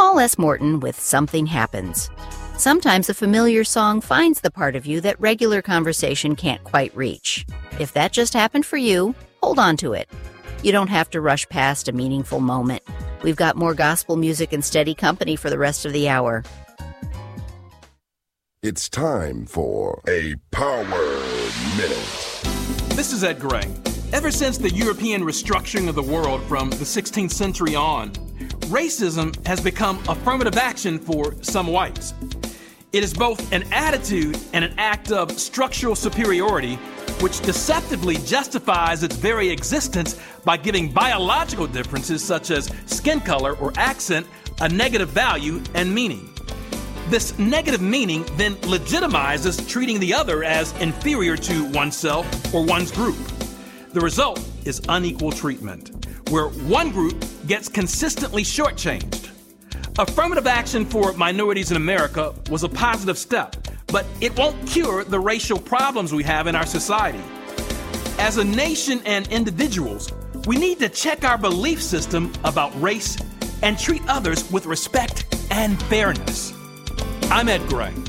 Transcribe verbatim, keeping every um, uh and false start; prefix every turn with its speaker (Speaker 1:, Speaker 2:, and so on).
Speaker 1: Paul S. Morton with Something Happens. Sometimes a familiar song finds the part of you that regular conversation can't quite reach. If that just happened for you, hold on to it. You don't have to rush past a meaningful moment. We've got more gospel music and steady company for the rest of the hour.
Speaker 2: It's time for a Power Minute.
Speaker 3: This is Ed Gray. Ever since the European restructuring of the world from the sixteenth century on, racism has become affirmative action for some whites. It is both an attitude and an act of structural superiority which deceptively justifies its very existence by giving biological differences such as skin color or accent a negative value and meaning. This negative meaning then legitimizes treating the other as inferior to oneself or one's group. The result is unequal treatment, where one group gets consistently shortchanged. Affirmative action for minorities in America was a positive step, but it won't cure the racial problems we have in our society. As a nation and individuals, we need to check our belief system about race and treat others with respect and fairness. I'm Ed Gray.